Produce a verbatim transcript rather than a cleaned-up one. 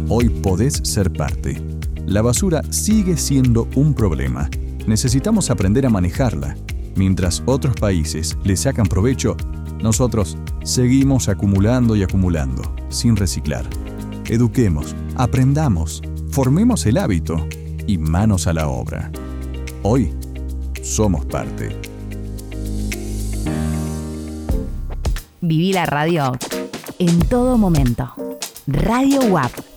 Hoy podés ser parte. La basura sigue siendo un problema. Necesitamos aprender a manejarla. Mientras otros países le sacan provecho, nosotros seguimos acumulando y acumulando, sin reciclar. Eduquemos, aprendamos, formemos el hábito y manos a la obra. Hoy somos parte. Viví la radio en todo momento. Radio U A P.